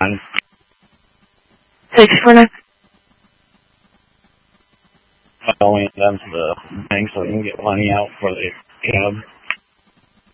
649. Going down to the bank so we can get money out for the cab.